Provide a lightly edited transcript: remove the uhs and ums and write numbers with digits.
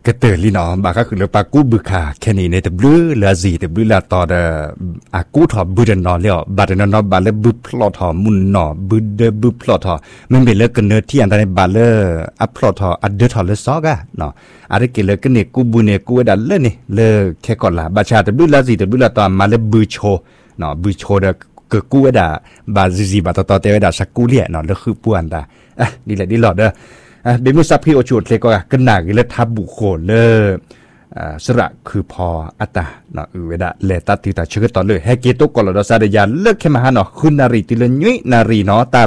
ก็เตอลีเนาะบาก็คือเราปากูบึกค่ะแค่นี้ในแต่บลือละจีแต่บลือละต่อเดอากูถอบึดนอแล้วบาดนอนบาเลบึพลอทอมุนนอบึดบึพลอทอมันเป็นเลิกกันเนที่อันในบาเลอัพลอทออัดเดทอเลซอกะเนาะอะไรกิเลกันเนี่ยกูบุเนี่ยกูดันเลยนี่เลิกแค่ก่อนละบาชาแต่บลือละจีแต่บลือละต่อมาเลบึโชเนาะบึโชเดก็กูด่าบาจีบาต่อเตวด่าสักกูเลียเนาะแล้วคือป่วนด่าดีแหละดีหลอดเด้อเบมุสัพพี่โอชูดเลยก็กันหนักเลยทับบุโคเลยสระคือพออัตตาเนาะเวดาเลตัดที่ตาเชื่อต่อเลยให้เกตุกกอลดอซาเดียเลิกแค่มาหาเนาะคุณนารีติเลญุยนารีเนาะตา